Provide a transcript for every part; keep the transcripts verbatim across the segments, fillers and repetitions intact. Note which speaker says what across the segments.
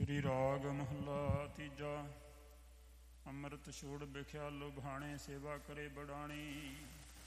Speaker 1: ਸ੍ਰੀ ਰਾਗ ਮਹੱਲਾ ਤੀਜਾ। ਅੰਮ੍ਰਿਤ ਛੋੜ ਬਿਖਿਆ ਲੁਭਾਣੇ, ਸੇਵਾ ਕਰੇ ਬੜਾਣੀ।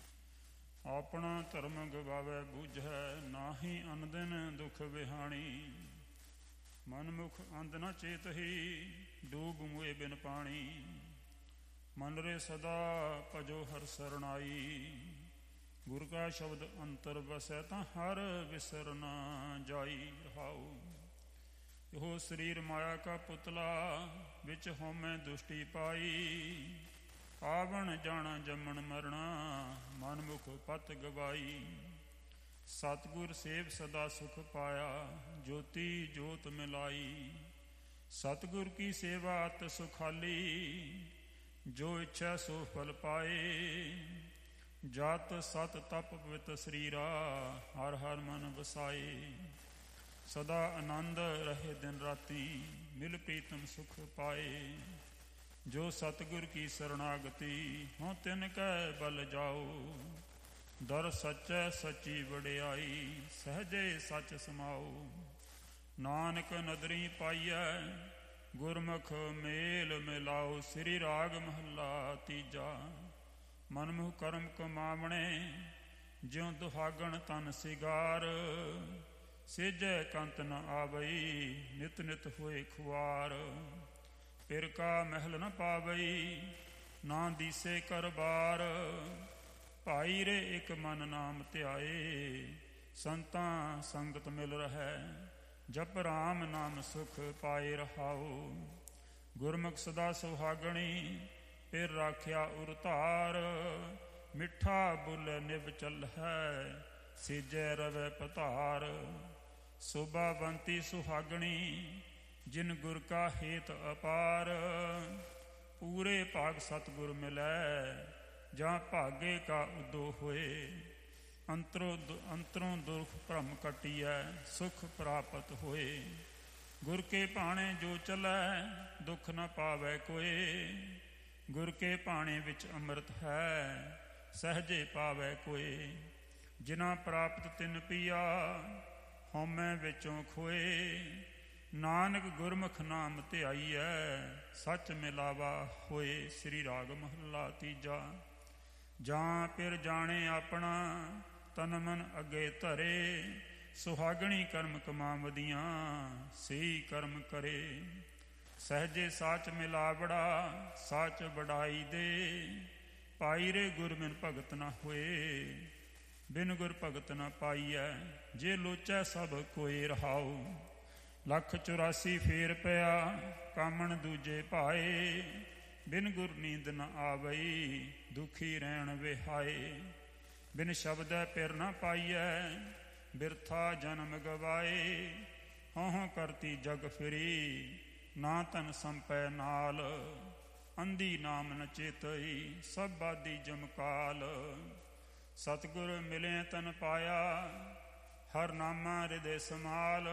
Speaker 1: ਆਪਣਾ ਧਰਮ ਗਵਾਵੇ ਬੁਝੈ, ਨਾਹੀ ਅਨਦਿਨ ਦੁਖ ਵਿਹਾਣੀ। ਮਨਮੁਖ ਅੰਧ ਨ ਚੇਤਹੀ, ਡੂਬ ਮੁਏ ਬਿਨ ਪਾਣੀ। ਮਨ ਰੇ ਸਦਾ ਭਜੋ ਹਰ ਸਰਣਾਈ, ਗੁਰ ਕਾ ਸ਼ਬਦ ਅੰਤਰ ਵਸੈ ਤਾਂ ਹਰ ਵਿਸਰ ਨਾ ਜਾਈ। ਰਹਾਉ ਇਹੋ ਸਰੀਰ ਮਾਇਆ ਕਾ ਪੁਤਲਾ, ਵਿੱਚ ਹਉਮੈ ਦੁਸ਼ਟੀ ਪਾਈ। ਆਵਣ ਜਾਣਾ ਜੰਮਣ ਮਰਣਾ, ਮਨਮੁਖ ਪਤ ਗਵਾਈ। ਸਤਿਗੁਰ ਸੇਵ ਸਦਾ ਸੁਖ ਪਾਇਆ, ਜੋਤੀ ਜੋਤ ਮਿਲਾਈ। ਸਤਿਗੁਰ ਕੀ ਸੇਵਾ ਅਤ ਸੁਖਾਲੀ, ਜੋ ਇੱਛਾ ਸੋ ਫਲ ਪਾਏ। ਜਤ ਸਤ ਤਪ ਪਵਿੱਤ ਸਰੀਰਾ, ਹਰ ਹਰ ਮਨ ਵਸਾਏ। ਸਦਾ ਆਨੰਦ ਰਹੇ ਦਿਨ ਰਾਤੀ, ਮਿਲ ਪ੍ਰੀਤਮ ਸੁਖ ਪਾਏ। ਜੋ ਸਤਿਗੁਰ ਕੀ ਸਰਣਾਗਤੀ, ਹੋਂ ਤਿਨ ਕੈ ਬਲ ਜਾਓ। ਦਰ ਸੱਚੈ ਸੱਚੀ ਵਡਿਆਈ, ਸਹਜੇ ਸੱਚ ਸਮਾਓ। ਨਾਨਕ ਨਦਰੀ ਪਾਈਐ, ਗੁਰਮੁਖ ਮੇਲ ਮਿਲਾਓ। ਸ੍ਰੀ ਰਾਗ ਮਹੱਲਾ ਤੀਜਾ। ਮਨਮੁਖ ਕਰਮ ਕਮਾਵਣੇ, ਜਿਉ ਦੁਹਾਗਣ ਤਨ ਸਿਗਾਰ। ਸੇਜੈ ਕੰਤ ਨ ਆਵਈ, ਨਿਤ ਨਿਤ ਹੋਏ ਖੁਆਰ। ਪਿਰ ਕਾ ਮਹਿਲ ਨ ਪਾਵਈ, ਨਾ ਦੀਸੇ ਕਰ ਬਾਰ। ਭਾਈ ਰੇ ਇੱਕ ਮਨ ਨਾਮ ਧਿਆਏ, ਸੰਤਾਂ ਸੰਗਤ ਮਿਲ ਰਹੈ। ਜਪ ਰਾਮ ਨਾਮ ਸੁਖ ਪਾਏ। ਰਹਾਉ ਗੁਰਮੁਖ ਸਦਾ ਸੁਹਾਗਣੀ, ਪਿਰ ਰਾਖਿਆ ਉਰ ਧਾਰ। ਮਿੱਠਾ ਬੁਲ ਨਿਵ ਚੱਲਹਿ, ਸੀਜੈ ਰਵੈ ਪਧਾਰ। ਸੋਭਾਵੰਤੀ ਸੁਹਾਗਣੀ, ਜਿਨ ਗੁਰ ਕਾ ਹੇਤ ਅਪਾਰ। ਪੂਰੇ ਭਾਗ ਸਤਿਗੁਰ ਮਿਲੈ, ਜਾਂ ਭਾਗੇ ਕਾ ਉਦੋ ਹੋਏ। ਅੰਤਰੋ ਅੰਤਰੋਂ ਦੁਖ ਭਰਮ ਕਟੀਐ, ਸੁਖ ਪ੍ਰਾਪਤ ਹੋਏ। ਗੁਰ ਕੇ ਭਾਣੇ ਜੋ ਚਲੈ, ਦੁਖ ਨ ਪਾਵੈ ਕੋਏ। ਗੁਰ ਕੇ ਭਾਣੇ ਵਿੱਚ ਅੰਮ੍ਰਿਤ ਹੈ, ਸਹਜੇ ਪਾਵੈ ਕੋਏ। ਜਿਨਾ ਪ੍ਰਾਪਤ ਤਿਨ ਪੀਆ, ਹਉਮੈ ਵਿੱਚੋਂ ਖੋਏ। ਨਾਨਕ ਗੁਰਮੁਖ ਨਾਮ ਧਿਆਈਐ, ਸੱਚ ਮਿਲਾਵਾ ਹੋਏ। ਸ੍ਰੀ ਰਾਗ ਮਹੱਲਾ ਤੀਜਾ। ਜਾਂ ਪਿਰ ਜਾਣੇ ਆਪਣਾ, ਤਨ ਮਨ ਅੱਗੇ ਧਰੇ। ਸੁਹਾਗਣੀ ਕਰਮ ਕਮਾਵਦੀਆਂ, ਸਹੀ ਕਰਮ ਕਰੇ। ਸਹਜੇ ਸਾਚ ਮਿਲਾਵੜਾ, ਸਾਚ ਵਡਾਈ ਦੇ। ਪਾਈ ਰੇ ਗੁਰ ਬਿਨ ਭਗਤ ਨ ਹੋਏ, ਬਿਨ ਗੁਰ ਭਗਤ ਨ ਪਾਈਐ। ਜੇ ਲੋਚੈ ਸਭ ਕੋਇ। ਰਹਾਉ ਲੱਖ ਚੁਰਾਸੀ ਫੇਰ ਪਿਆ, ਕਾਮਣ ਦੂਜੇ ਭਾਏ। ਬਿਨ ਗੁਰ ਨੀਂਦ ਨ ਆਵਈ, ਦੁਖੀ ਰਹਿਣ ਵਿਹਾਏ। ਬਿਨ ਸ਼ਬਦੈ ਪਿਰ ਨ ਪਾਈਐ, ਬਿਰਥਾ ਜਨਮ ਗਵਾਏ। ਹਉ ਹਉ ਕਰਤੀ ਜਗ ਫਿਰੀ, ਨਾ ਤਨ ਸੰਪੈ ਨਾਲ। ਅੰਧੀ ਨਾਮ ਨ ਚੇਤਈ, ਸਭ ਬਾਦੀ ਜਮਕਾਲ। ਸਤਿਗੁਰ ਮਿਲੇ ਤਨ ਪਾਇਆ, ਹਰ ਨਾਮਾ ਹਿਰਦੇ ਸਮਾਲ।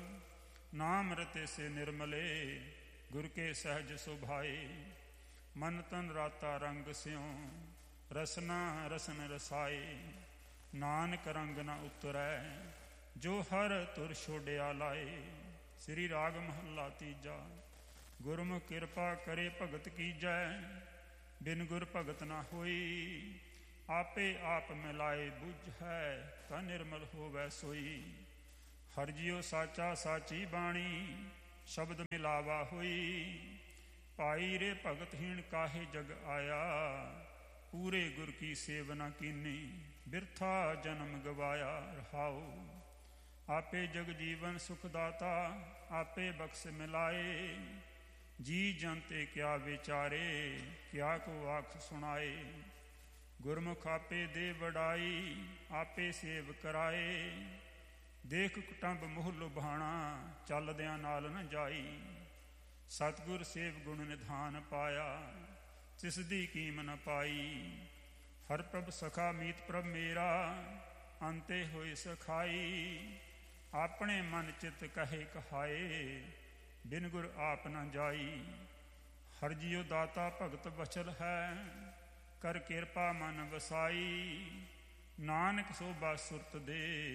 Speaker 1: ਨਾਮ ਰਤੇ ਸੇ ਨਿਰਮਲੇ, ਗੁਰ ਕੇ ਸਹਿਜ ਸੁਭਾਏ। ਮਨ ਤਨ ਰਾਤਾ ਰੰਗ ਸਿਉ, ਰਸਨਾ ਰਸਨ ਰਸਾਏ। ਨਾਨਕ ਰੰਗ ਨ ਉਤਰੈ, ਜੋ ਹਰ ਤੁਰ ਛੋਡਿਆ ਲਾਏ। ਸ੍ਰੀ ਰਾਗ ਮਹੱਲਾ ਤੀਜਾ। ਗੁਰਮੁਖ ਕਿਰਪਾ ਕਰੇ ਭਗਤ ਕੀਜੈ, ਬਿਨ ਗੁਰ ਭਗਤ ਨ ਹੋਈ। ਆਪੇ ਆਪ ਮਿਲਾਏ ਬੁਝੈ, ਤਾਂ ਨਿਰਮਲ ਹੋਵੈ ਸੋਈ। ਹਰਿ ਜੀਉ ਸਾਚਾ ਸਾਚੀ ਬਾਣੀ, ਸ਼ਬਦ ਮਿਲਾਵਾ ਹੋਈ। ਭਾਈ ਰੇ ਭਗਤਹੀਣ ਕਾਹੇ ਜਗ ਆਇਆ, ਪੂਰੇ ਗੁਰ ਕੀ ਸੇਵ ਨ ਕੀਨੀ। ਬਿਰਥਾ ਜਨਮ ਗਵਾਇਆ। ਰਹਾਉ ਆਪੇ ਜਗ ਜੀਵਨ ਸੁਖ ਦਾਤਾ, ਆਪੇ ਬਖਸ਼ ਮਿਲਾਏ। ਜੀ ਜੰਤੇ ਕਿਆ ਵਿਚਾਰੇ, ਕਿਆ ਕੋ ਆਖ ਸੁਣਾਏ। ਗੁਰਮੁਖ ਆਪੇ ਦੇ ਵਡਾਈ, ਆਪੇ ਸੇਵ ਕਰਾਏ। ਦੇਖ ਕੁਟੰਬ ਮੋਹ ਲੁਭਾਣਾ, ਚੱਲਦਿਆਂ ਨਾਲ ਨ ਜਾਈ। ਸਤਿਗੁਰ ਸੇਵ ਗੁਣ ਨਿਧਾਨ ਪਾਇਆ, ਤਿਸ ਦੀ ਕੀਮ ਨ ਪਾਈ। ਹਰ ਪ੍ਰਭ ਸਖਾ ਮੀਤ ਪ੍ਰਭ ਮੇਰਾ, ਅੰਤੇ ਹੋਏ ਸਖਾਈ। ਆਪਣੇ ਮਨ ਚਿਤ ਕਹੇ ਕਹਾਏ, ਬਿਨ ਗੁਰ ਆਪ ਨ ਜਾਈ। ਹਰਿ ਜੀਉ ਦਾਤਾ ਭਗਤ ਬਚਲ ਹੈ, ਕਰ ਕਿਰਪਾ ਮਨ ਵਸਾਈ। ਨਾਨਕ ਸੋਭਾ ਸੁਰਤ ਦੇ,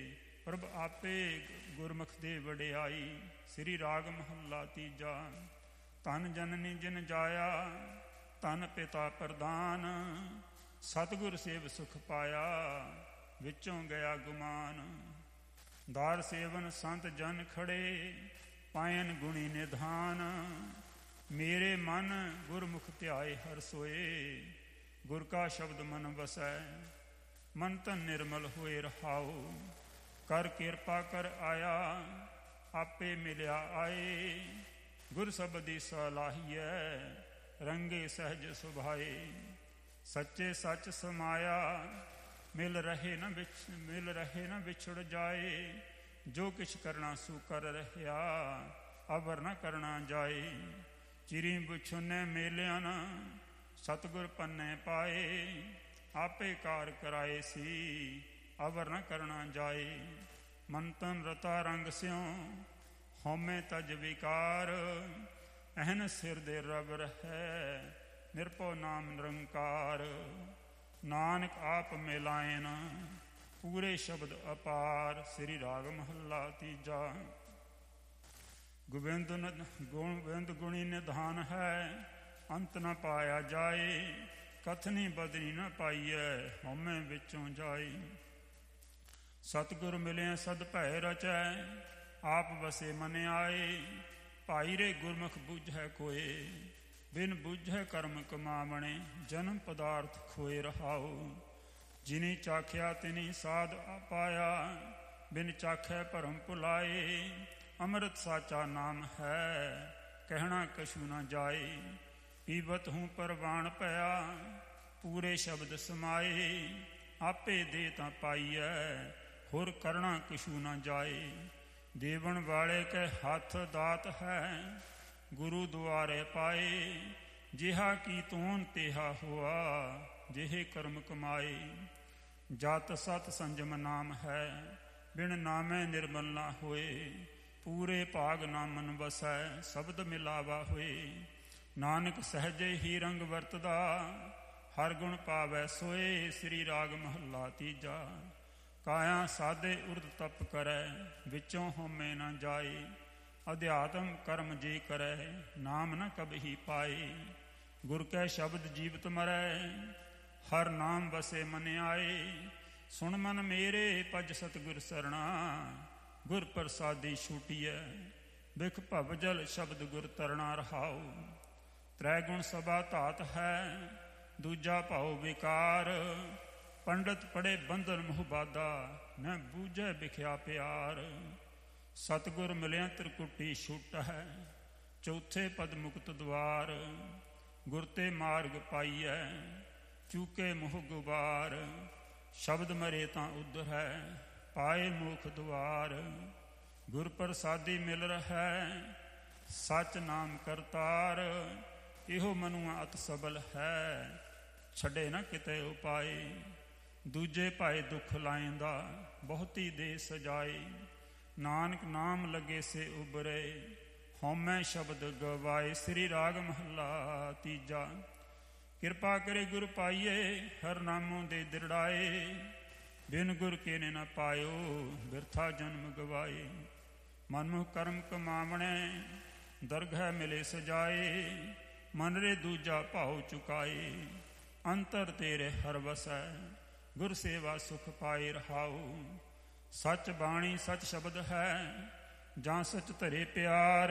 Speaker 1: ਪ੍ਰਭ ਆਪੇ ਗੁਰਮੁਖ ਦੇ ਵਡਿਆਈ। ਸ੍ਰੀ ਰਾਗ ਮਹੱਲਾ ਤੀਜਾ। ਧਨ ਜਨਨੀ ਜਿਨ ਜਾਇਆ, ਧਨ ਪਿਤਾ ਪ੍ਰਦਾਨ। ਸਤਿਗੁਰ ਸੇਵ ਸੁਖ ਪਾਇਆ, ਵਿੱਚੋਂ ਗਿਆ ਗੁਮਾਨ। ਦਾਰ ਸੇਵਨ ਸੰਤ ਜਨ ਖੜੇ, ਪਾਇਨ ਗੁਣੀ ਨਿਧਾਨ। ਮੇਰੇ ਮਨ ਗੁਰਮੁਖ ਧਿਆਏ ਹਰ ਸੋਏ, ਗੁਰ ਕਾ ਸ਼ਬਦ ਮਨ ਵਸੈ। ਮਨ ਤਨ ਨਿਰਮਲ ਹੋਏ ਰਹਾਉ, ਕਰ ਕਿਰਪਾ ਕਰ ਆਇਆ। ਆਪੇ ਮਿਲਿਆ ਆਏ, ਗੁਰ ਸਬਦੀ ਸਲਾਹੀਐ। ਰੰਗੇ ਸਹਿਜ ਸੁਭਾਏ, ਸੱਚੇ ਸੱਚ ਸਮਾਇਆ। ਮਿਲ ਰਹੇ ਨਾ ਵਿਛ ਮਿਲ ਰਹੇ ਨਾ ਵਿਛੜ ਜਾਏ। ਜੋ ਕਿਛ ਕਰਨਾ ਸੋ ਕਰ ਰਹਿਆ, ਅਵਰ ਨਾ ਕਰਨਾ ਜਾਏ। ਚਿਰੀ ਬੁਛੁਨੇ ਮੇਲਿਆ ਨਾ, ਸਤਿਗੁਰ ਪੰਨੇ ਪਾਏ। ਆਪੇ ਕਾਰ ਕਰਾਏ ਸੀ, ਅਵਰ ਨਾ ਕਰਨਾ ਜਾਏ। ਮਨ ਤਨ ਰਤਾ ਰੰਗ ਸਿਉ, ਹਉਮੈ ਤਜ ਵਿਕਾਰ। ਅਹਨ ਸਿਰ ਦੇ ਰਬ ਰਹੈ, ਨਿਰਭਉ ਨਾਮ ਨਿਰੰਕਾਰ। ਨਾਨਕ ਆਪ ਮਿਲਾਇਨ, ਪੂਰੇ ਸ਼ਬਦ ਅਪਾਰ। ਸ੍ਰੀ ਰਾਗ ਮਹੱਲਾ ਤੀਜਾ। ਗੋਬਿੰਦ ਗੋਬਿੰਦ ਗੁਣੀ ਨਿਧਾਨ ਹੈ, ਅੰਤ ਨ ਪਾਇਆ ਜਾਏ। ਕਥਨੀ ਬਦਨੀ ਨ ਪਾਈਐ, ਹਉਮੈ ਵਿੱਚੋਂ ਜਾਏ। ਸਤਿਗੁਰ ਮਿਲਿਆ ਸਦ ਭੈ ਰਚੈ, ਆਪ ਵਸੇ ਮਨ ਆਏ। ਭਾਈ ਰੇ ਗੁਰਮੁਖ ਬੁਝੈ ਕੋਏ, ਬਿਨ ਬੁਝੈ ਕਰਮ ਕਮਾਵਣੇ। ਜਨਮ ਪਦਾਰਥ ਖੋਏ ਰਹਾਉ, ਜਿਨੀ ਚਾਖਿਆ ਤਿਨੀ ਸਾਧ ਪਾਇਆ। ਬਿਨ ਚਾਖੈ ਭਰਮ ਭੁਲਾਏ, ਅੰਮ੍ਰਿਤ ਸਾਚਾ ਨਾਮ ਹੈ। ਕਹਿਣਾ ਕਛੂ ਨਾ ਜਾਏ, ਪੀਵਤ ਹੂੰ ਪਰਵਾਣ ਭਇਆ। ਪੂਰੇ ਸ਼ਬਦ ਸਮਾਏ, ਆਪੇ ਦੇ ਤਾਂ ਪਾਈਐ। ਹੋਰ ਕਰਣਾ ਕਛੂ ਨਾ ਜਾਏ। ਦੇਵਣ ਵਾਲੇ ਕੇ ਹੱਥ ਦਾਤ ਹੈ, ਗੁਰੂ ਦੁਆਰੇ ਪਾਏ। ਜਿਹਾ ਕੀ ਤੂਨ ਤੇਹਾ ਹੋਆ, ਜਿਹੇ ਕਰਮ ਕਮਾਏ। ਜਤ ਸਤ ਸੰਜਮ ਨਾਮ ਹੈ, ਬਿਨ ਨਾਮੈ ਨਿਰਮਲ ਨਾ ਹੋਏ। ਪੂਰੇ ਭਾਗ ਨਾ ਮਨ ਵਸੈ, ਸ਼ਬਦ ਮਿਲਾਵਾ ਹੋਏ। ਨਾਨਕ ਸਹਿਜੇ ਹੀ ਰੰਗ ਵਰਤਦਾ, ਹਰ ਗੁਣ ਪਾਵੈ ਸੋਏ। ਸ੍ਰੀ ਰਾਗ ਮਹੱਲਾ ਤੀਜਾ। ਕਾਇਆ ਸਾਧੇ ਉਰਦ ਤਪ ਕਰੈ, ਵਿੱਚੋਂ ਹਉਮੈ ਨਾ ਜਾਏ। ਅਧਿਆਤਮ ਕਰਮ ਜੇ ਕਰੈ, ਨਾਮ ਨ ਕਬਹੀ ਪਾਏ। ਗੁਰ ਕੈ ਸ਼ਬਦ ਜੀਵਤ ਮਰੈ, ਹਰ ਨਾਮ ਵਸੇ ਮਨ ਆਏ। ਸੁਣ ਮਨ ਮੇਰੇ ਭਜ ਸਤਿਗੁਰ ਸਰਣਾ, ਗੁਰ ਪ੍ਰਸਾਦੀ ਛੂਟੀਐ। ਬਿਖ ਭਵ ਜਲ ਸ਼ਬਦ ਗੁਰ ਤਰਣਾ ਰਹਾਉ। ਤ੍ਰੈ ਗੁਣ ਸਭਾ ਧਾਤ ਹੈ, ਦੂਜਾ ਭਾਉ ਵਿਕਾਰ। ਪੰਡਤ ਪੜੇ ਬੰਧਨ ਮੋਹ ਬਾਧਾ, ਮੈਂ ਬੂਝੈ ਵਿਖਿਆ ਪਿਆਰ। ਸਤਿਗੁਰ ਮਿਲਿਆ ਤ੍ਰਿਕੁਟੀ ਛੁਟ ਹੈ, ਚੌਥੇ ਪਦ ਮੁਕਤ ਦੁਆਰ। ਗੁਰ ਤੇ ਮਾਰਗ ਪਾਈਐ, ਚੂਕੇ ਮੋਹ ਗੁਬਾਰ। ਸ਼ਬਦ ਮਰੇ ਤਾਂ ਉਧਰ ਹੈ, ਪਾਏ ਮੁਖ ਦੁਆਰ। ਗੁਰ ਪ੍ਰਸਾਦੀ ਮਿਲ ਰਹੈ, ਸਚ ਨਾਮ ਕਰਤਾਰ। ਇਹੋ ਮਨੁਆ ਅਤ ਸਬਲ ਹੈ, ਛੱਡੇ ਨਾ ਕਿਤੇ ਉਪਾਏ। ਦੂਜੇ ਭਾਏ ਦੁੱਖ ਲਾਇੰਦਾ, ਬਹੁਤੀ ਦੇ ਸਜਾਏ। ਨਾਨਕ ਨਾਮ ਲੱਗੇ ਸੇ ਉਬਰੇ, ਹਉਮੈ ਸ਼ਬਦ ਗਵਾਏ। ਸ੍ਰੀ ਰਾਗ ਮਹੱਲਾ ਤੀਜਾ। ਕਿਰਪਾ ਕਰੇ ਗੁਰ ਪਾਈਏ, ਹਰ ਨਾਮੋਂ ਦੇ ਦਿਰੜਾਏ। ਬਿਨ ਗੁਰ ਕੇ ਨੇ ਨ ਪਾਇਓ, ਬਿਰਥਾ ਜਨਮ ਗਵਾਏ। ਮਨਮੁਖ ਕਰਮ ਕਮਾਵਣੇ, ਦਰਗਹਿ ਮਿਲੇ ਸਜਾਏ। ਮਨ ਰੇ ਦੂਜਾ ਭਾਉ ਚੁਕਾਏ, ਅੰਤਰ ਤੇਰੇ ਹਰ ਵਸੈ। ਗੁਰ ਸੇਵਾ ਸੁਖ ਪਾਏ ਰਹਾਉ। ਸੱਚ ਬਾਣੀ ਸਚ ਸ਼ਬਦ ਹੈ, ਜਾਂ ਸਚ ਧਰੇ ਪਿਆਰ।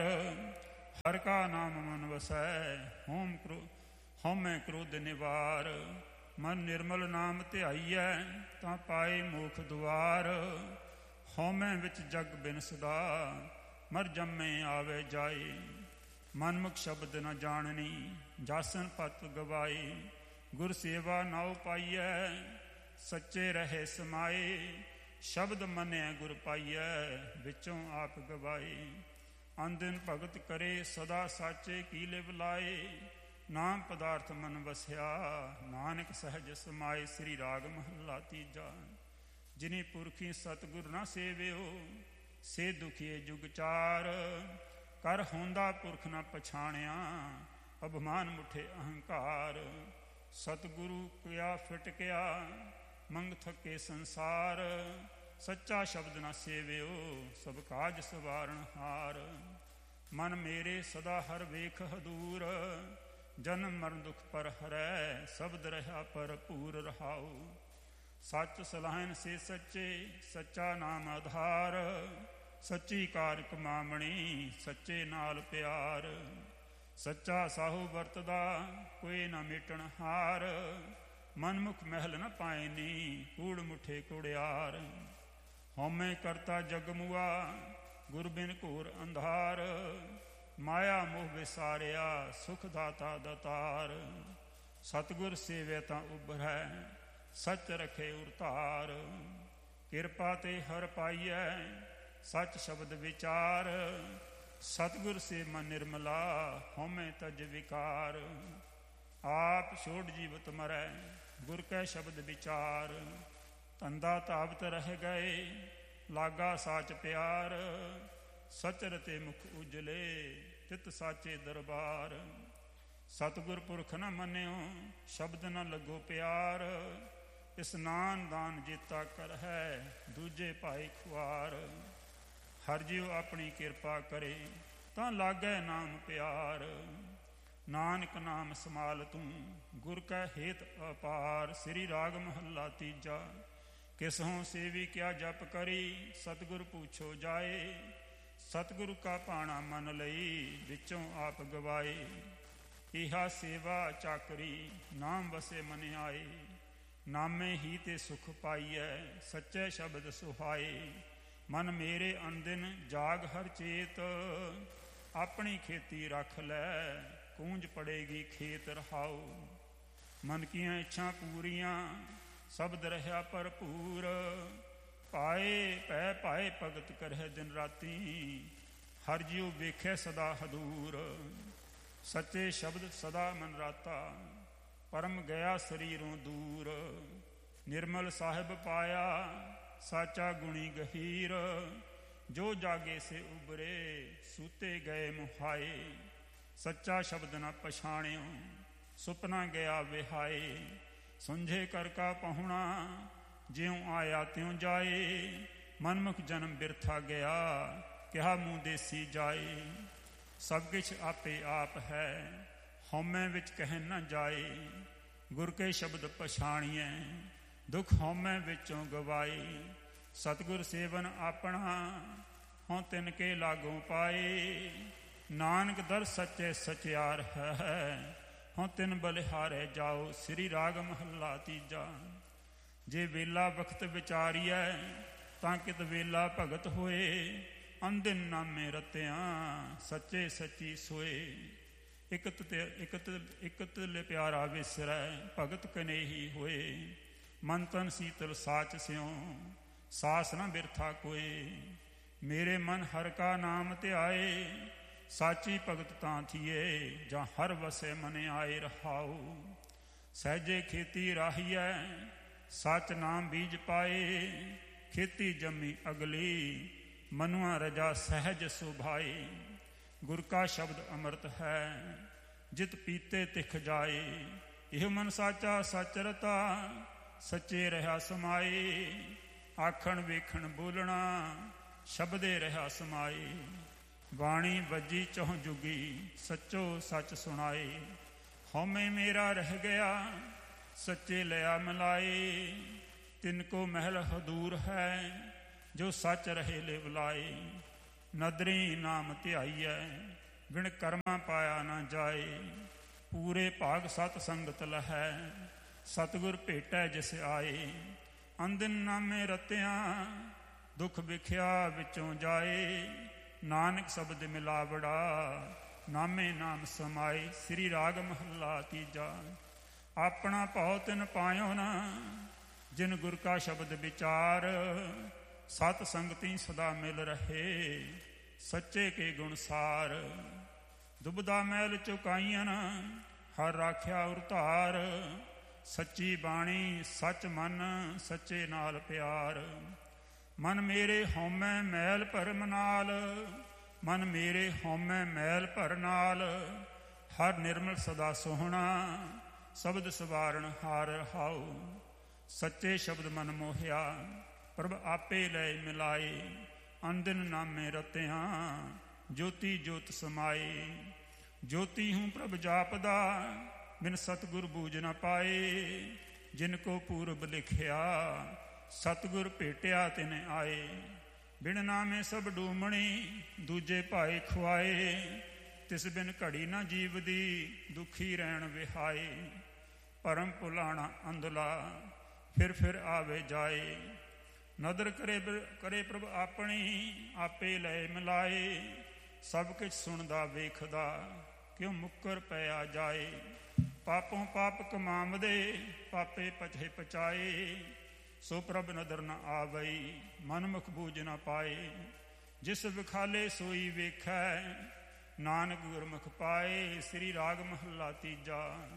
Speaker 1: ਹਰ ਕਾ ਨਾਮ ਮਨ ਵਸੈ, ਹੋਮ ਕਰੋ ਹਉਮੈ ਕ੍ਰੋਧ ਨਿਵਾਰ। ਮਨ ਨਿਰਮਲ ਨਾਮ ਧਿਆਈਐ, ਤਾਂ ਪਾਏ ਮੋਖ ਦੁਆਰ। ਹਉਮੈ ਵਿੱਚ ਜਗ ਬਿਨ ਸਦਾ, ਮਰ ਜੰਮੇ ਆਵੇ ਜਾਏ। ਮਨਮੁਖ ਸ਼ਬਦ ਨ ਜਾਣਨੀ, ਜਾਸਨ ਪਤ ਗਵਾਏ। ਗੁਰ ਸੇਵਾ ਨਾਉ ਪਾਈਐ, ਸੱਚੇ ਰਹੇ ਸਮਾਏ। ਸ਼ਬਦ ਮੰਨਿਆ ਗੁਰ ਪਾਈਐ, ਵਿੱਚੋਂ ਆਪ ਗਵਾਏ। ਅੰਦਿਨ ਭਗਤ ਕਰੇ ਸਦਾ ਸਾਚੇ, ਕੀ ਲਿਵ ਲਾਏ। ਨਾਮ ਪਦਾਰਥ ਮਨ ਵਸਿਆ, ਨਾਨਕ ਸਹਿਜ ਸਮਾਏ। ਸ੍ਰੀ ਰਾਗ ਮਹੱਲਾ ਤੀਜਾ। ਜਿਨੀ ਪੁਰਖੀ ਸਤਿਗੁਰ ਨਾ ਸੇਵਿਓ, ਸੇ ਦੁਖੀਏ ਜੁਗ ਚਾਰ। ਕਰ ਹੁੰਦਾ ਪੁਰਖ ਨਾ ਪਛਾਣਿਆ, ਅਭਿਮਾਨ ਮੁਠੇ ਅਹੰਕਾਰ। ਸਤਿਗੁਰੂ ਕਿਆ ਫਿਟਕਿਆ, ਮੰਗ ਥਕੇ ਸੰਸਾਰ। ਸੱਚਾ ਸ਼ਬਦ ਨਾ ਸੇਵਿਓ, ਸਭ ਕਾਜ ਸਵਾਰਨ ਹਾਰ। ਮਨ ਮੇਰੇ ਸਦਾ ਹਰ ਵੇਖ ਹਦੂਰ, ਜਨਮ ਮਰਨ ਦੁਖ ਪਰ ਹਰੈ, ਸ਼ਬਦ ਰਹਾ ਭਰਪੂਰ ਰਹਾਉ। ਸੱਚ ਸਲਾਹਨ ਸੇ ਸੱਚੇ, ਸੱਚਾ ਨਾਮ ਆਧਾਰ। ਸੱਚੀ ਕਾਰ ਕਮਾਮਣੀ, ਸੱਚੇ ਨਾਲ ਪਿਆਰ। ਸੱਚਾ ਸਾਹੂ ਵਰਤਦਾ, ਕੋਈ ਨਾ ਮੇਟਣ ਹਾਰ। ਮਨਮੁਖ ਮਹਿਲ ਨ ਪਾਇਨੀ, ਕੂੜ ਮੁਠੇ ਕੁੜਿਆਰ। ਹਉਮੈ ਕਰਤਾ ਜਗ ਮੁਆ, ਗੁਰ ਬਿਨ ਘੋਰ ਅੰਧਾਰ। ਮਾਇਆ ਮੋਹ ਵਿਸਾਰਿਆ, ਸੁਖ ਦਾਤਾ ਦਾਤਾਰ। ਸਤਿਗੁਰ ਸੇਵੈ ਤਾਂ ਉਭਰੈ, ਸੱਚ ਰਖੇ ਉਰਤਾਰ। ਕਿਰਪਾ ਤੇ ਹਰ ਪਾਈਐ, ਸੱਚ ਸ਼ਬਦ ਵਿਚਾਰ। ਸਤਿਗੁਰ ਸੇ ਮਨ ਨਿਰਮਲਾ, ਹਉਮੈ ਤਜ ਵਿਕਾਰ। ਆਪ ਛੋੜ ਜੀਵਤ ਮਰੈ, ਗੁਰ ਕੈ ਸ਼ਬਦ ਵਿਚਾਰ। ਧੰਦਾ ਧਾਵਤ ਰਹਿ ਗਏ, ਲਾਗਾ ਸਾਚ ਪਿਆਰ। ਸਚ ਰਤੇ ਮੁਖ ਉਜਲੇ, ਤਿਤ ਸਾਚੇ ਦਰਬਾਰ। ਸਤਿਗੁਰ ਪੁਰਖ ਨ ਮੰਨਿਓ, ਸ਼ਬਦ ਨ ਲੱਗੋ ਪਿਆਰ। ਇਸਨਾਨ ਦਾਨ ਜੇਤਾ ਕਰ ਹੈ, ਦੂਜੇ ਭਾਈ ਖੁਆਰ। ਹਰ ਜੀਉ ਆਪਣੀ ਕਿਰਪਾ ਕਰੇ, ਤਾਂ ਲਾਗੈ ਨਾਮ ਪਿਆਰ। ਨਾਨਕ ਨਾਮ ਸਮਾਲ ਤੂੰ, ਗੁਰ ਕੈ ਹੇਤ ਅਪਾਰ। ਸ੍ਰੀ ਰਾਗ ਮਹੱਲਾ ਤੀਜਾ। ਕਿਸਹੋਂ ਸੇਵੀ ਕਿਆ ਜਪ ਕਰੀ, ਸਤਿਗੁਰ ਪੁੱਛੋ ਜਾਏ। ਸਤਿਗੁਰੂ ਕਾ ਭਾਣਾ ਮੰਨ ਲਈ, ਵਿੱਚੋਂ ਆਪ ਗਵਾਏ। ਇਹਾ ਸੇਵਾ ਚਾਕਰੀ, ਨਾਮ ਵਸੇ ਮਨ ਆਏ। ਨਾਮੇ ਹੀ ਤੇ ਸੁਖ ਪਾਈਐ, ਸੱਚੇ ਸ਼ਬਦ ਸੁਹਾਏ। ਮਨ ਮੇਰੇ ਅਨਦਿਨ ਜਾਗ ਹਰ ਚੇਤ, ਆਪਣੀ ਖੇਤੀ ਰੱਖ ਲੈ, ਕੂੰਜ ਪੜੇਗੀ ਖੇਤ ਰਹਾਉ। ਮਨ ਕੀਆਂ ਇੱਛਾ ਪੂਰੀਆਂ, ਸ਼ਬਦ ਰਹਿਆ ਭਰਪੂਰ। ਪਾਏ ਭੈ ਪਾਏ ਭਗਤ ਕਰਹਿ ਦਿਨ ਰਾਤੀ, ਹਰ ਜਿਉ ਵੇਖੈ ਸਦਾ ਹਦੂਰ। ਸੱਚੇ ਸ਼ਬਦ ਸਦਾ ਮਨ ਰਾਤਾ, ਪਰਮ ਗਿਆ ਸਰੀਰੋਂ ਦੂਰ। ਨਿਰਮਲ ਸਾਹਿਬ ਪਾਇਆ, ਸਾਚਾ ਗੁਣੀ ਗਹੀਰ। ਜੋ ਜਾਗੇ ਸੇ ਉਬਰੇ, ਸੂਤੇ ਗਏ ਮੁਹਾਏ। ਸੱਚਾ ਸ਼ਬਦ ਨਾ ਪਛਾਣਿਓ, ਸੁਪਨਾ ਗਿਆ ਵਿਹਾਏ। ਸੁੰਝੇ ਕਰ ਕਾ ਪਹੁਣਾ, ਜਿਉਂ ਆਇਆ ਤਿਉਂ ਜਾਏ। ਮਨਮੁਖ ਜਨਮ ਬਿਰਥਾ ਗਿਆ, ਕਿਹਾ ਮੂੰਹ ਦੇਸੀ ਜਾਏ। ਸਭ ਕਿਛ ਆਪੇ ਆਪ ਹੈ, ਹਉਮੈ ਵਿੱਚ ਕਹਿ ਨਾ ਜਾਏ। ਗੁਰ ਕੇ ਸ਼ਬਦ ਪਛਾਣੀਐ, ਦੁਖ ਹਉਮੈ ਵਿੱਚੋਂ ਗਵਾਏ। ਸਤਿਗੁਰ ਸੇਵਨ ਆਪਣਾ, ਹੋਂ ਤਿਨ ਕੇ ਲਾਗੋਂ ਪਾਏ। ਨਾਨਕ ਦਰ ਸੱਚੇ ਸਚਿਆਰ ਹੈ, ਹੋਂ ਤਿਨ ਬਲਿਹਾਰੇ ਜਾਓ। ਸ੍ਰੀ ਰਾਗ ਮਹੱਲਾ ਤੀਜਾ। ਜੇ ਵੇਲਾ ਵਖਤ ਵਿਚਾਰੀਐ, ਤਾਂ ਕਿਤ ਵੇਲਾ ਭਗਤ ਹੋਏ। ਅੰਦਿਨ ਨਾਮੇ ਰਤਿਆਂ, ਸੱਚੇ ਸੱਚੀ ਸੋਏ। ਇਕਤ ਤੇ ਇਕਤ ਇਕਤ ਲਿ ਪਿਆਰਾ ਵਿਸਰੈ, ਭਗਤ ਕਨੇਹੀ ਹੋਏ। ਮਨ ਤਨ ਸੀਤਲ ਸਾਚ ਸਿਉ, ਸਾਸ ਨ ਬਿਰਥਾ ਕੋਏ। ਮੇਰੇ ਮਨ ਹਰ ਕਾ ਨਾਮ ਧਿਆਏ, ਸਾਚੀ ਭਗਤ ਤਾਂ ਥੀਏ। ਜਾਂ ਹਰ ਵਸੇ ਮਨ ਆਏ ਰਹਾਉ। ਸਹਿਜੇ ਖੇਤੀ ਰਾਹੀਐ, ਸੱਚ ਨਾਮ ਬੀਜ ਪਾਏ। ਖੇਤੀ ਜੰਮੀ ਅਗਲੀ, ਮਨੁਆ ਰਜਾ ਸਹਿਜ ਸੁਭਾਏ। ਗੁਰ ਕਾ ਸ਼ਬਦ ਅੰਮ੍ਰਿਤ ਹੈ, ਜਿਤ ਪੀਤੇ ਤਿਖ ਜਾਏ। ਇਹ ਮਨ ਸਾਚਾ ਸੱਚ ਰਤਾ, ਸੱਚੇ ਰਹਾ ਸਮਾਏ। ਆਖਣ ਵੇਖਣ ਬੋਲਣਾ, ਸ਼ਬਦੇ ਰਹਾ ਸਮਾਏ। ਬਾਣੀ ਵੱਜੀ ਚਹੁ ਜੁਗੀ, ਸੱਚੋ ਸੱਚ ਸੁਣਾਏ। ਹਉਮੈ ਮੇਰਾ ਰਹਿ ਗਿਆ, ਸੱਚੇ ਲਿਆ ਮਿਲਾਏ। ਤਿਨ ਕੋ ਮਹਿਲ ਹਦੂਰ ਹੈ, ਜੋ ਸੱਚ ਰਹੇ ਲਿਵ ਲਾਏ। ਨਦਰੀ ਨਾਮ ਧਿਆਈਐ, ਬਿਨ ਕਰਮਾਂ ਪਾਇਆ ਨਾ ਜਾਏ। ਪੂਰੇ ਭਾਗ ਸਤ ਸੰਗਤ ਲਹੈ, ਸਤਿਗੁਰ ਭੇਟੈ ਜਿਸ ਆਏ। ਅੰਦਿਨ ਨਾਮੇ ਰਤਿਆਂ, ਦੁਖ ਵਿਖਿਆ ਵਿੱਚੋਂ ਜਾਏ। ਨਾਨਕ ਸ਼ਬਦ ਮਿਲਾਵੜਾ, ਨਾਮੇ ਨਾਮ ਸਮਾਏ। ਸ੍ਰੀ ਰਾਗ ਮਹੱਲਾ ਤੀਜਾ। ਆਪਣਾ ਭਉ ਤਿਨ ਪਾਇਓ ਨਾ, ਜਿਨ ਗੁਰ ਕਾ ਸ਼ਬਦ ਵਿਚਾਰ। ਸਤ ਸੰਗਤੀ ਸਦਾ ਮਿਲ ਰਹੇ, ਸੱਚੇ ਕੇ ਗੁਣ ਸਾਰ। ਦੁਬਦਾ ਮੈਲ ਚੁਕਾਈਆਂ, ਹਰ ਰਾਖਿਆ ਉਰਤਾਰ। ਸੱਚੀ ਬਾਣੀ ਸੱਚ ਮਨ, ਸੱਚੇ ਨਾਲ ਪਿਆਰ। ਮਨ ਮੇਰੇ ਹਉਮੈ ਮੈਲ ਭਰਮ ਨਾਲ, ਮਨ ਮੇਰੇ ਹਉਮੈ ਮੈਲ ਭਰ ਨਾਲ। ਹਰ ਨਿਰਮਲ ਸਦਾ ਸੋਹਣਾ, ਸ਼ਬਦ ਸਵਾਰਨ ਹਾਰ ਰਹਾਉ। ਸੱਚੇ ਸ਼ਬਦ ਮਨ ਮੋਹਿਆ, ਪ੍ਰਭ ਆਪੇ ਲੈ ਮਿਲਾਏ। ਅੰਦਿਨ ਨਾਮੇ ਰਤਿਆਂ ਜੋਤੀ ਜੋਤ ਸਮਾਏ। ਜੋਤੀ ਹੂੰ ਪ੍ਰਭ ਜਾਪਦਾ ਬਿਨ ਸਤਿਗੁਰ ਬੂਝ ਨ ਪਾਏ। ਜਿਨ ਕੋ ਪੂਰਬ ਲਿਖਿਆ ਸਤਿਗੁਰ ਭੇਟਿਆ ਤਿਨ ਆਏ। ਬਿਨ ਨਾਮੇ ਸਭ ਡੂਮਣੀ ਦੂਜੇ ਭਾਏ ਖੁਆਏ। ਤਿਸ ਬਿਨ ਘੜੀ ਨਾ ਜੀਵਦੀ ਦੁਖੀ ਰਹਿਣ ਵਿਹਾਏ। ਭਰਮ ਭੁਲਾਣਾ ਅੰਧਲਾ ਫਿਰ ਫਿਰ ਆਵੇ ਜਾਏ। ਨਦਰ ਕਰੇ ਕਰੇ ਪ੍ਰਭ ਆਪਣੀ ਆਪੇ ਲੈ ਮਿਲਾਏ। ਸਭ ਕੁਛ ਸੁਣਦਾ ਵੇਖਦਾ ਕਿਉਂ ਮੁੱਕਰ ਪਿਆ ਜਾਏ। ਪਾਪੋਂ ਪਾਪ ਕਮਾਵਦੇ ਪਾਪੇ ਪਛੇ ਪਚਾਏ। ਸੋ ਪ੍ਰਭ ਨਦਰ ਨ ਆਵਈ ਮਨ ਮੁਖ ਬੂਝ ਨ ਪਾਏ। ਜਿਸ ਵਿਖਾਲੇ ਸੋਈ ਵੇਖੈ ਨਾਨਕ ਗੁਰਮੁਖ ਪਾਏ। ਸ੍ਰੀ ਰਾਗ ਮਹੱਲਾ ਤੀਜਾ।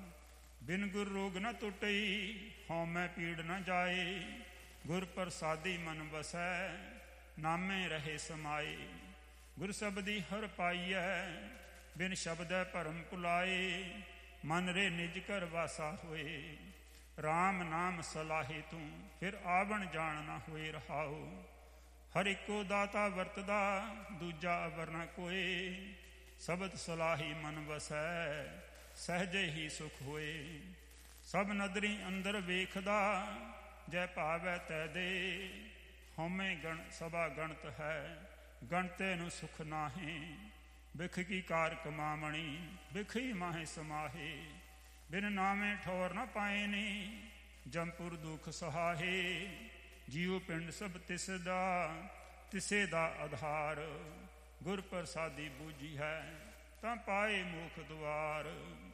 Speaker 1: ਬਿਨ ਗੁਰ ਰੋਗ ਨ ਟੁੱਟਈ ਹਉਮੈ ਪੀੜ ਨ ਜਾਏ। ਗੁਰ ਪ੍ਰਸਾਦੀ ਮਨ ਵਸੈ ਨਾਮੇ ਰਹੇ ਸਮਾਏ। ਗੁਰ ਸ਼ਬਦੀ ਹਰ ਪਾਈਐ ਬਿਨ ਸ਼ਬਦੈ ਭਰਮ ਭੁਲਾਏ। ਮਨ ਰੇ ਨਿਜ ਘਰ ਵਾਸਾ ਹੋਏ। ਰਾਮ ਨਾਮ ਸਲਾਹੇ ਤੂੰ ਫਿਰ ਆਵਣ ਜਾਣ ਨਾ ਹੋਏ ਰਹਾਓ। ਹਰ ਇੱਕੋ ਦਾਤਾ ਵਰਤਦਾ ਦੂਜਾ ਅਵਰ ਨ ਕੋਏ। ਸ਼ਬਦ ਸਲਾਹੀ ਮਨ ਵਸੈ ਸਹਿਜੇ ਹੀ ਸੁਖ ਹੋਏ। ਸਭ ਨਦਰੀ ਅੰਦਰ ਵੇਖਦਾ ਜੈ ਭਾਵੈ ਤੈ ਦੇ। ਹਉਮੈ ਗਣ ਸਭਾ ਗਣਤ ਹੈ ਗਣਤੇ ਨੂੰ ਸੁਖ ਨਾਹੇ। ਬਿਖ ਕੀ ਕਾਰ ਕਮਾਵਣੀ ਬਿਖ ਹੀ ਮਾਹੇ ਸਮਾਹੇ। ਬਿਨ ਨਾਮੇ ਠੌਰ ਨ ਪਾਏ ਨੀ ਜੰਪੁਰ ਦੁਖ ਸਹਾਹੇ। ਜੀਉ ਪਿੰਡ ਸਭ ਤਿਸ ਦਾ ਤਿਸੇ ਦਾ ਆਧਾਰ। ਗੁਰ ਪ੍ਰਸਾਦੀ ਬੂਝੀ ਹੈ ਤਾਂ ਪਾਏ ਮੋਖ ਦੁਆਰ।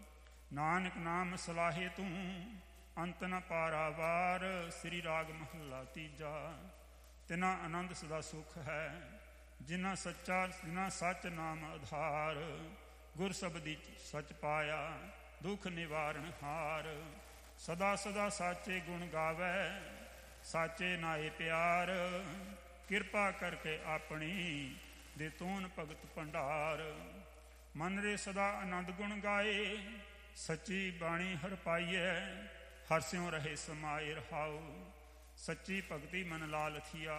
Speaker 1: ਨਾਨਕ ਨਾਮ ਸਲਾਹੇ ਤੂੰ ਅੰਤ ਨ ਪਾਰਾਵਾਰ। ਸ੍ਰੀ ਰਾਗ ਮਹੱਲਾ ਤੀਜਾ। ਤਿਨਾ ਆਨੰਦ ਸਦਾ ਸੁਖ ਹੈ ਜਿਨਾ ਸੱਚਾ ਜਿਨਾ ਸੱਚ ਨਾਮ ਆਧਾਰ। ਗੁਰ ਸ਼ਬਦੀ ਸੱਚ ਪਾਇਆ ਦੁਖ ਨਿਵਾਰਨ ਹਾਰ। ਸਦਾ ਸਦਾ ਸਾਚੇ ਗੁਣ ਗਾਵੈ ਸਾਚੇ ਨਾਏ ਪਿਆਰ। ਕਿਰਪਾ ਕਰਕੇ ਆਪਣੀ ਦੇ ਤੂਨ ਭਗਤ ਭੰਡਾਰ। ਮਨ ਰੇ ਸਦਾ ਆਨੰਦ ਗੁਣ ਗਾਏ ਸੱਚੀ ਬਾਣੀ ਹਰ ਪਾਈਐ। ਹਰ ਸਿਉ ਰਹੇ ਸਮਾਏ ਰਹਾਉ। ਸੱਚੀ ਭਗਤੀ ਮਨ ਲਾਲਥੀਆ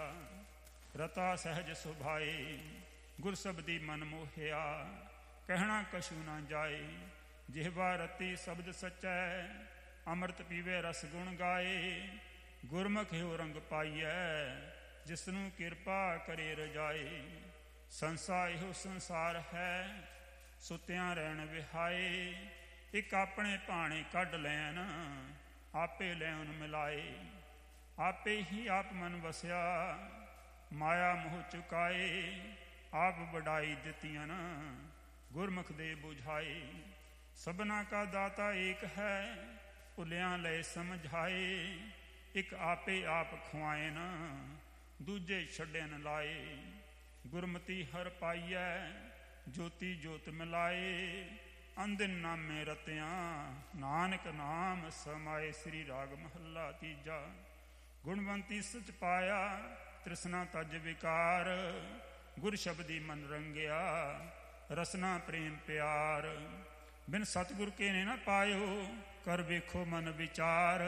Speaker 1: ਰਤਾ ਸਹਿਜ ਸੁਭਾਏ। ਗੁਰ ਸ਼ਬਦੀ ਮਨ ਮੋਹਿਆ ਕਹਿਣਾ ਕਛੂ ਨਾ ਜਾਏ। ਜਿਹਵਾ ਰਤੀ ਸ਼ਬਦ ਸੱਚੈ ਅੰਮ੍ਰਿਤ ਪੀਵੇ ਰਸ ਗੁਣ ਗਾਏ। ਗੁਰਮੁਖ ਹੋ ਰੰਗ ਪਾਈਐ ਜਿਸਨੂੰ ਕਿਰਪਾ ਕਰੇ ਰਜਾਏ। ਸੰਸਾ ਇਹੋ ਸੰਸਾਰ ਹੈ ਸੁਤਿਆਂ ਰਹਿਣ ਵਿਹਾਏ। ਇੱਕ ਆਪਣੇ ਭਾਣੇ ਕੱਢ ਲੈਣ ਆਪੇ ਲੈਣ ਮਿਲਾਏ। ਆਪੇ ਹੀ ਆਪ ਮਨ ਵਸਿਆ ਮਾਇਆ ਮੋਹ ਚੁਕਾਏ। ਆਪ ਵਡਾਈ ਦਿੱਤੀਆਂ ਨਾ ਗੁਰਮੁਖ ਦੇ ਬੁਝਾਏ। ਸਭਨਾ ਕਾ ਦਾਤਾ ਏਕ ਹੈ ਭੁੱਲਿਆਂ ਲੈ ਸਮਝਾਏ। ਇੱਕ ਆਪੇ ਆਪ ਖੁਆਏ ਨਾ ਦੂਜੇ ਛੱਡਣ ਲਾਏ। ਗੁਰਮਤੀ ਹਰ ਪਾਈਐ ਜੋਤੀ ਜੋਤ ਮਿਲਾਏ। ਅੰਦਿਨ ਨਾਮੇ ਰਤਿਆਂ ਨਾਨਕ ਨਾਮ ਸਮਾਏ। ਸ੍ਰੀ ਰਾਗ ਮਹੱਲਾ ਤੀਜਾ। ਗੁਣਵੰਤੀ ਸਚ ਪਾਇਆ ਤ੍ਰਿਸ਼ਨਾ ਤਜ ਵਿਕਾਰ। ਗੁਰ ਸ਼ਬਦੀ ਮਨ ਰੰਗਿਆ ਰਸਨਾ ਪ੍ਰੇਮ ਪਿਆਰ। ਬਿਨ ਸਤਿਗੁਰ ਕੇ ਨੇ ਨਾ ਪਾਇਓ ਕਰ ਵੇਖੋ ਮਨ ਵਿਚਾਰ।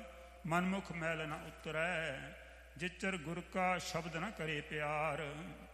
Speaker 1: ਮਨਮੁਖ ਮੈਲ ਨ ਉਤਰੈ ਜਿਚਰ ਗੁਰ ਕਾ ਸ਼ਬਦ ਨ ਕਰੇ ਪਿਆਰ।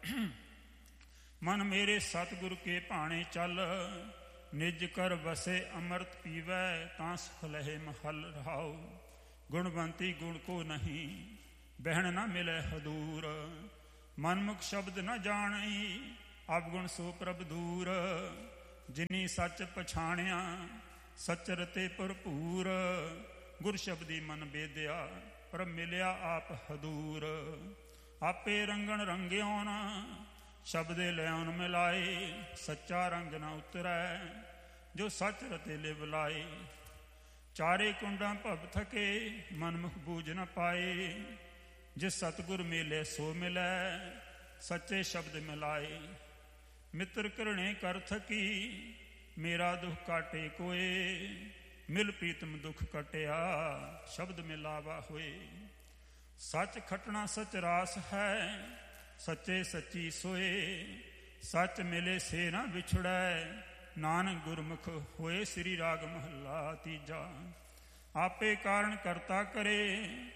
Speaker 1: ਮਨ ਮੇਰੇ ਸਤਿਗੁਰ ਕੇ ਭਾਣੇ ਚੱਲ ਨਿਜ ਕਰ ਵਸੇ ਅੰਮ੍ਰਿਤ ਪੀਵੈ ਤਾਂ ਸੁਖ ਲਹੇ ਮਹਲ ਰਹਾਉ। ਗੁਣਵੰਤੀ ਗੁਣ ਕੋ ਨਹੀਂ ਬਹਿਣ ਨ ਮਿਲੇ ਹਦੂਰ। ਮਨਮੁਖ ਸ਼ਬਦ ਨ ਜਾਣੀ ਅਵਗੁਣ ਸੋ ਪ੍ਰਭ ਦੂਰ। ਜਿਨੀ ਸੱਚ ਪਛਾਣਿਆ ਸੱਚ ਰਤੇ ਭਰਪੂਰ। ਗੁਰ ਸ਼ਬਦੀ ਮਨ ਬੇਦਿਆ ਪਰ ਮਿਲਿਆ ਆਪ ਹਦੂਰ। ਆਪੇ ਰੰਗਣ ਰੰਗਿਓ ਨਾ ਸ਼ਬਦੇ ਲਿਆਉਣ ਮਿਲਾਏ। ਸੱਚਾ ਰੰਗ ਨਾ ਉਤਰੈ ਜੋ ਸੱਚ ਰਤੇ ਲਿਵ ਲਾਏ। ਚਾਰੇ ਕੁੰਡਾਂ ਭਵ ਥਕੇ ਮਨਮੁਖ ਬੂਝ ਨ ਪਾਏ। ਜਿਸ ਸਤਿਗੁਰ ਮੇਲੇ ਸੋ ਮਿਲੈ ਸੱਚੇ ਸ਼ਬਦ ਮਿਲਾਏ। ਮਿੱਤਰ ਕਰਣੇ ਕਰ ਥਕੀ ਮੇਰਾ ਦੁੱਖ ਕਾਟੇ ਕੋਏ। ਮਿਲ ਪ੍ਰੀਤਮ ਦੁੱਖ ਕਟਿਆ ਸ਼ਬਦ ਮਿਲਾਵਾ ਹੋਏ। ਸੱਚ ਖਟਣਾ ਸਚ ਰਾਸ ਹੈ ਸੱਚੇ ਸੱਚੀ ਸੋਏ। ਸੱਚ ਮਿਲੇ ਸੇ ਨਾ ਵਿਛੜੈ ਨਾਨਕ ਗੁਰਮੁਖ ਹੋਏ। ਸ੍ਰੀ ਰਾਗ ਮਹੱਲਾ ਤੀਜਾ। ਆਪੇ ਕਾਰਨ ਕਰਤਾ ਕਰੇ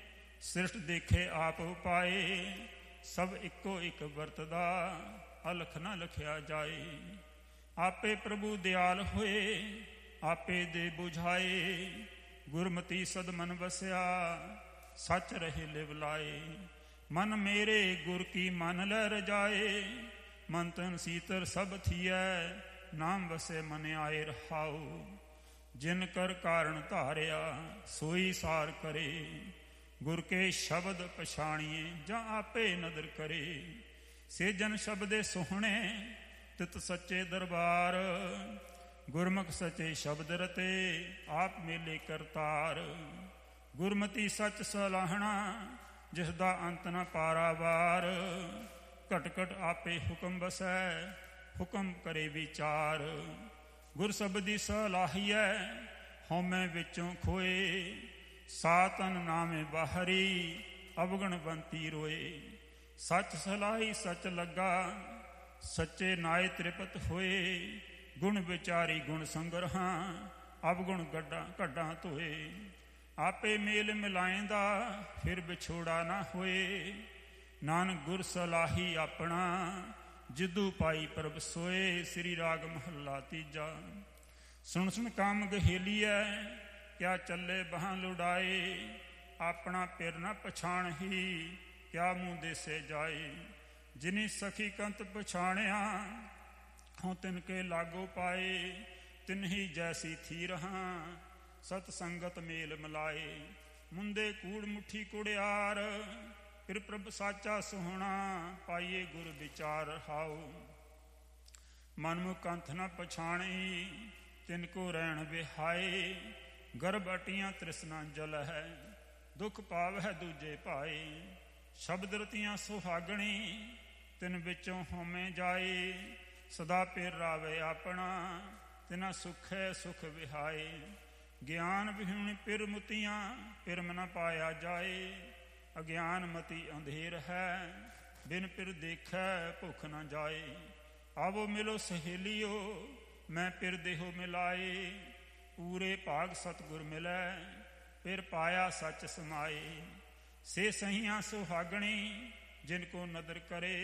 Speaker 1: ਸ੍ਰਿਸ਼ਟ ਦੇਖੇ ਆਪ ਉਪਾਏ, ਸਭ ਇੱਕੋ ਇੱਕ ਵਰਤਦਾ, ਅਲਖ ਨਾ ਲਖਿਆ ਜਾਏ। ਆਪੇ ਪ੍ਰਭੂ ਦਿਆਲ ਹੋਏ, ਆਪੇ ਦੇ ਬੁਝਾਏ, ਗੁਰਮਤੀ ਸਦ ਮਨ ਵਸਿਆ, ਸੱਚ ਰਹੇ ਲਿਵ ਲਾਏ। ਮਨ ਮੇਰੇ ਗੁਰ ਕੀ ਮਨ ਲੈ ਰਜਾਏ, ਮਨ ਤਨ ਸੀਤਰ ਸਭ ਥੀਐ, ਨਾਮ ਵਸੇ ਮਨ ਆਏ ਰਹਾਉ। ਜਿਨ ਕਰ ਕਾਰਨ ਧਾਰਿਆ, ਸੋਈ ਸਾਰ ਕਰੇ, ਗੁਰ ਕੇ ਸ਼ਬਦ ਪਛਾਣੀਏ, ਜਾਂ ਆਪੇ ਨਦਰ ਕਰੇ। ਸੇ ਜਨ ਸ਼ਬਦੇ ਸੁਹਣੇ, ਤਿਤ ਸੱਚੇ ਦਰਬਾਰ, ਗੁਰਮੁਖ ਸੱਚੇ ਸ਼ਬਦ ਰਤੇ, ਆਪ ਮੇਲੇ ਕਰਤਾਰ। ਗੁਰਮਤੀ ਸੱਚ ਸਲਾਹਣਾ, ਜਿਸ ਦਾ ਅੰਤ ਨ ਪਾਰਾਵਾਰ, ਘਟ ਘਟ ਆਪੇ ਹੁਕਮ ਬਸੈ, ਹੁਕਮ ਕਰੇ ਵਿਚਾਰ। ਗੁਰ ਸਬਦੀ ਸਲਾਹੀਐ, ਹਉਮੈ ਵਿੱਚੋਂ ਖੋਏ, ਸਾਤਨ ਨਾਮੇ ਬਾਹਰੀ, ਅਵਗਣ ਬੰਤੀ ਰੋਏ। ਸੱਚ ਸਲਾਹੀ ਸੱਚ ਲੱਗਾ, ਸੱਚੇ ਨਾਏ ਤ੍ਰਿਪਤ ਹੋਏ। ਗੁਣ ਵਿਚਾਰੀ ਗੁਣ ਸੰਗਰਹਾਂ, ਅਵਗੁਣ ਗੱਡਾਂ ਘੱਡਾਂ ਧੋਏ। ਆਪੇ ਮੇਲ ਮਿਲਾਏਂਦਾ, ਫਿਰ ਵਿਛੋੜਾ ਨਾ ਹੋਏ। ਨਾਨਕ ਗੁਰ ਸਲਾਹੀ ਆਪਣਾ, ਜਿਦੂ ਪਾਈ ਪ੍ਰਭ ਸੋਏ। ਸ੍ਰੀ ਰਾਗ ਮਹੱਲਾ ਤੀਜਾ। ਸੁਣ ਸੁਣ ਕੰਮ ਗਹੇਲੀਐ, ਕਿਆ ਚੱਲੇ ਬਾਹਾਂ ਲੁਡਾਏ। ਆਪਣਾ ਪਿਰ ਨਾ ਪਛਾਣਹੀ, ਕਿਆ ਮੂੰਹ ਦੇਸੇ ਜਾਏ। ਜਿਨੀ ਸਖੀ ਕੰਤ ਪਛਾਣਿਆ, ਹੋਂ ਤਿਨ ਕੇ ਲਾਗੋ ਪਾਏ। ਤਿਨਹੀ ਜੈਸੀ ਥੀ ਰਹਾਂ, ਸਤ ਸੰਗਤ ਮੇਲ ਮਿਲਾਏ। ਮੁੰਦੇ ਕੂੜ ਮੁੱਠੀ ਕੁੜਿਆਰ, ਫਿਰ ਪ੍ਰਭ ਸਾਚਾ ਸੁਹਣਾ। ਪਾਈਏ ਗੁਰ ਵਿਚਾਰ ਰਹਾਉ। ਮਨ ਮੁਖ ਕੰਥ ਨ ਪਛਾਣੀ, ਤਿਨ ਕੋ ਰਹਿਣ ਵਿਹਾਏ। ਗਰਭ ਅਟੀਆਂ ਤ੍ਰਿਸ਼ਨਾ ਜਲ ਹੈ, ਦੁਖ ਪਾਵ ਹੈ ਦੂਜੇ ਭਾਏ। ਸ਼ਬਦ ਰਤੀਆਂ ਸੁਹਾਗਣੀ, ਤਿਨ ਵਿੱਚੋਂ ਹਉਮੈ ਜਾਏ। ਸਦਾ ਪਿਰ ਰਾਵੇ ਆਪਣਾ, ਤਿਨਾ ਸੁਖੈ ਸੁਖ ਵਿਹਾਏ। ਗਿਆਨ ਵਿਹੂਣੀ ਪਿਰ ਮੁਤੀਆਂ, ਪਿਰਮ ਨ ਪਾਇਆ ਜਾਏ। ਅਗਿਆਨ ਮਤੀ ਅੰਧੇਰ ਹੈ, ਬਿਨ ਪਿਰ ਦੇਖੈ ਭੁੱਖ ਨ ਜਾਏ। ਆਵੋ ਮਿਲੋ ਸਹੇਲੀਓ, ਮੈਂ ਪਿਰ ਦੇਹੋ ਮਿਲਾਏ। ਪੂਰੇ ਭਾਗ ਸਤਿਗੁਰ ਮਿਲੈ, ਪਿਰ ਪਾਇਆ ਸੱਚ ਸਮਾਏ। ਸੇ ਸਹੀਆਂ ਸੁਹਾਗਣੀ, ਜਿਨ ਕੋ ਨਦਰ ਕਰੇ।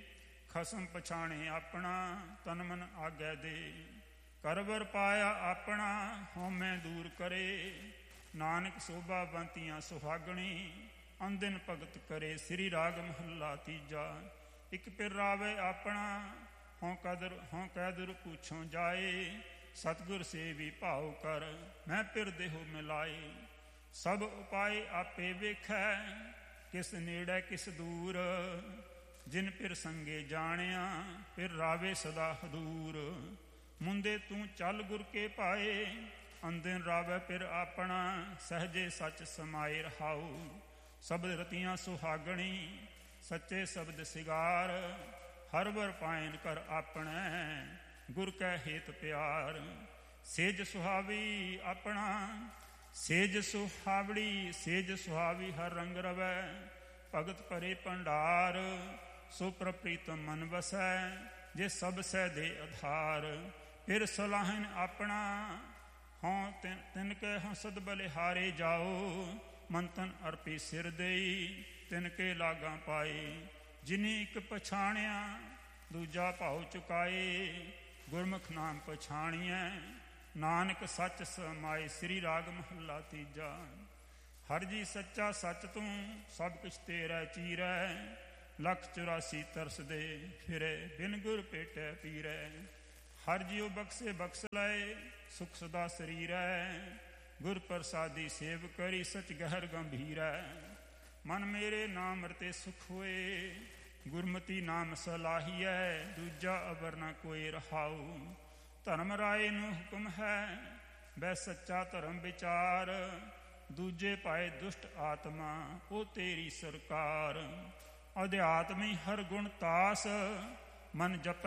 Speaker 1: ਖਸਮ ਪਛਾਣੇ ਆਪਣਾ, ਤਨ ਮਨ ਆਗੈ ਦੇ। ਕਰਵਰ ਪਾਇਆ ਆਪਣਾ, ਹਉਮੈ ਦੂਰ ਕਰੇ। ਨਾਨਕ ਸੋਭਾ ਬੰਤੀਆਂ ਸੁਹਾਗਣੀ, ਅੰਦਿਨ ਭਗਤ ਕਰੇ। ਸ੍ਰੀ ਰਾਗ ਮਹੱਲਾ ਤੀਜਾ। ਇੱਕ ਪਿਰ ਰਾਵੇ ਆਪਣਾ, ਹੋਂ ਕਦਰ ਹੋਂ ਕੈਦਰ ਪੁੱਛੋਂ ਜਾਏ। ਸਤਿਗੁਰ ਸੇਵੀ ਭਾਉ ਕਰ, ਮੈਂ ਪਿਰ ਦੇਹੋ ਮਿਲਾਏ। ਸਭ ਉਪਾਏ ਆਪੇ ਵੇਖੈ, ਕਿਸ ਨੇੜੇ ਕਿਸ ਦੂਰ। ਜਿਨ ਪਿਰ ਸੰਗੇ ਜਾਣਿਆ, ਪਿਰ ਰਾਵੇ ਸਦਾ ਹਦੂਰ। ਮੁੰਦੇ ਤੂੰ ਚੱਲ ਗੁਰ ਕੇ ਪਾਏ, ਅੰਦਿਨ ਰਾਵੇ ਪਿਰ ਆਪਣਾ। ਸਹਜੇ ਸੱਚ ਸਮਾਏ ਰਹਾਉ। ਸ਼ਬਦ ਰਤੀਆਂ ਸੁਹਾਗਣੀ, ਸੱਚੇ ਸ਼ਬਦ ਸਿਗਾਰ। ਹਰ ਵਰ ਪਾਇਨ ਕਰ ਆਪਣੇ, ਗੁਰ ਕੈ ਹੇਤ ਪਿਆਰ। ਸੇਜ ਸੁਹਾਵੀ ਆਪਣਾ, ਸੇਜ ਸੁਹਾਵੜੀ। ਸੇਜ ਸੁਹਾਵੀ ਹਰ ਰੰਗ ਰਵੈ, ਭਗਤ ਭਰੇ ਭੰਡਾਰ। ਸੋ ਪ੍ਰਪ੍ਰੀਤਮ ਮਨ ਵਸੈ, ਜੇ ਸਭ ਸਹਿ ਦੇ ਆਧਾਰ। ਫਿਰ ਸਲਾਹਨ ਆਪਣਾ, ਹੋਂ ਤਿਨ ਕੈ ਹਸਦ ਬਲਿਹਾਰੇ ਜਾਓ। ਮਨ ਤਨ ਅਰਪੀ ਸਿਰ ਦੇਈ, ਤਿਨ ਕੇ ਲਾਗਾਂ ਪਾਏ। ਜਿਨੀ ਇੱਕ ਪਛਾਣਿਆ, ਦੂਜਾ ਭਾਉ ਚੁਕਾਏ। ਗੁਰਮੁਖ ਨਾਮ ਪਛਾਣੀਐ, ਨਾਨਕ ਸੱਚ ਸਮਾਏ। ਸ੍ਰੀ ਰਾਗ ਮਹੱਲਾ ਤੀਜਾ। ਹਰ ਜੀ ਸੱਚਾ ਸੱਚ ਤੂੰ, ਸਭ ਕੁਛ ਤੇਰਾ ਚੀਰੈ। ਲੱਖ ਚੁਰਾਸੀ ਤਰਸ ਦੇ ਫਿਰੇ, ਬਿਨ ਗੁਰ ਭੇਟੈ ਪੀਰੈ। ਹਰ ਜੀਉ ਬਖਸ਼ੇ ਬਖਸ਼ ਲਏ, ਸੁਖ ਸਦਾ ਸਰੀਰੈ। ਗੁਰ ਪ੍ਰਸਾਦੀ ਸੇਵ ਕਰੀ, ਸਚ ਗਹਿਰ ਗੰਭੀਰੈ। ਮਨ ਮੇਰੇ ਨਾਮ ਰਤੇ ਸੁਖ ਹੋਏ, ਗੁਰਮਤੀ ਨਾਮ ਸਲਾਹੀਐ। ਦੂਜਾ ਅਵਰ ਨ ਕੋਈ ਰਹਾਉ। ਧਰਮ ਰਾਏ ਨੂੰ ਹੁਕਮ ਹੈ, ਬੈ ਸੱਚਾ ਧਰਮ ਵਿਚਾਰ। ਦੂਜੇ ਪਾਏ ਦੁਸ਼ਟ ਆਤਮਾ, ਉਹ ਤੇਰੀ ਸਰਕਾਰ। ਅਧਿਆਤਮੀ ਹਰ ਗੁਣ ਤਾਸ, ਮਨ ਜਪ